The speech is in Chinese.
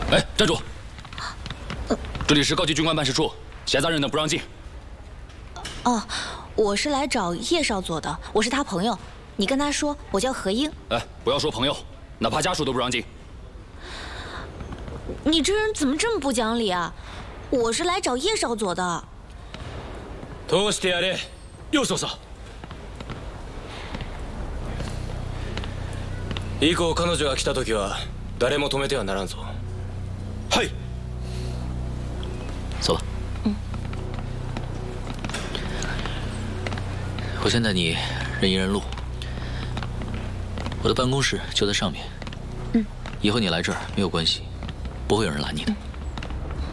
哎，站住！这里是高级军官办事处，闲杂人等不让进。 哦，我是来找叶少佐的，我是他朋友。你跟他说我叫何英。 哎，不要说朋友，哪怕家属都不让进。 你这人怎么这么不讲理啊！我是来找叶少佐的。 通してやれ、ようそうそう。以降彼女が来た時は誰も止めてはならんぞ。はい。 走吧。我先带你认一认路。我的办公室就在上面。以后你来这儿没有关系，不会有人拦你的。